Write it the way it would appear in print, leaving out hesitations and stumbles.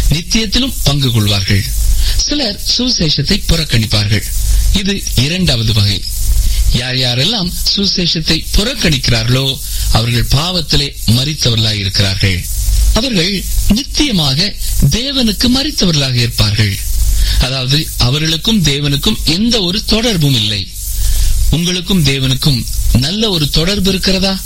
நித்தியத்திலும் பங்கு கொள்வார்கள். சிலர் சுவிசேஷத்தை புறக்கணிப்பார்கள். இது இரண்டாவது வகை. யார் யாரெல்லாம் சுவிசேஷத்தை புறக்கணிக்கிறார்களோ அவர்கள் பாவத்திலே மரித்தவர்களாக இருக்கிறார்கள். அவர்கள் நித்தியமாக தேவனுக்கு மரித்தவர்களாக இருப்பார்கள். அதாவது அவர்களுக்கும் தேவனுக்கும் எந்த ஒரு தொடர்பும் இல்லை. உங்களுக்கும் தேவனுக்கும் நல்ல ஒரு தொடர்பு இருக்கிறதா?